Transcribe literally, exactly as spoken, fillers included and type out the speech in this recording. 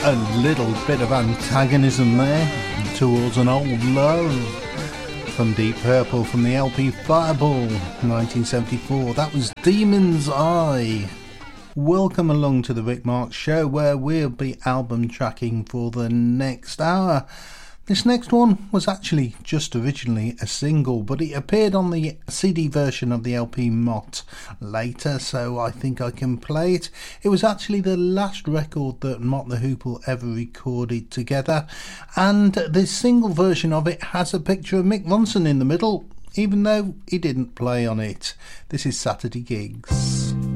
A little bit of antagonism there towards an old love from Deep Purple from the L P Fireball nineteen seventy-four. That was Demon's Eye. Welcome along to the Rick Marks Show, where we'll be album tracking for the next hour. This next one was actually just originally a single, but it appeared on the C D version of the L P Mott later, so I think I can play it. It was actually the last record that Mott the Hoople ever recorded together, and this single version of it has a picture of Mick Ronson in the middle, even though he didn't play on it. This is Saturday Gigs.